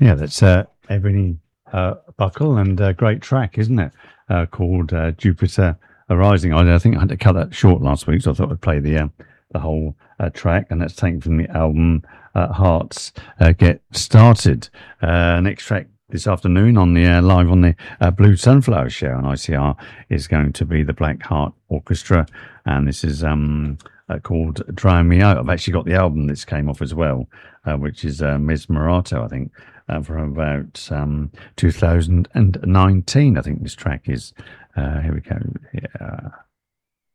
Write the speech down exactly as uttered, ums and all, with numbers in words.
Yeah, that's uh, Ebony uh, Buckle, and a great track, isn't it? Uh, called uh, Jupiter Arising. I, I think I had to cut that short last week, so I thought I'd play the uh, the whole uh, track, and that's taken from the album uh, Hearts uh, Get Started. Uh, next track this afternoon on the uh, live on the uh, Blue Sunflower Show on I C R is going to be the Black Heart Orchestra, and this is um, uh, called Drown Me Out. I've actually got the album this came off as well, uh, which is uh, Mesmerato, I think, uh, from about um, two thousand nineteen. I think this track is. Uh, here we go. Yeah.